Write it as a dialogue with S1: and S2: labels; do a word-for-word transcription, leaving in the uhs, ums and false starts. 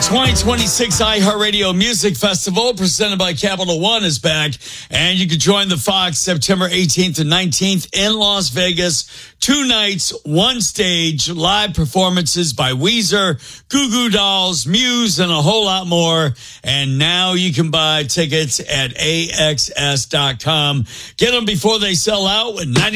S1: twenty twenty-six iHeartRadio Music Festival presented by Capital One is back, and you can join the Fox September eighteenth and nineteenth in Las Vegas. Two nights, one stage, live performances by Weezer, Goo Goo Dolls, Muse, and a whole lot more. And now you can buy tickets at A X S dot com. Get them before they sell out with ninety